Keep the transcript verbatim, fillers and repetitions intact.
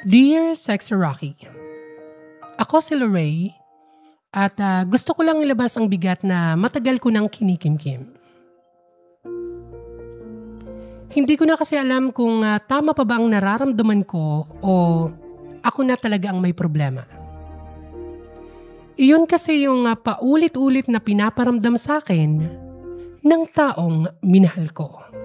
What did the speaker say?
Dear Sexy Rocky, ako si Lorray at ah, gusto ko lang ilabas ang bigat na matagal ko nang kinikimkim. Hindi ko na kasi alam kung ah, tama pa ba ang nararamdaman ko o ako na talaga ang may problema. Iyon kasi yung ah, paulit-ulit na pinaparamdam sa akin ng taong minahal ko.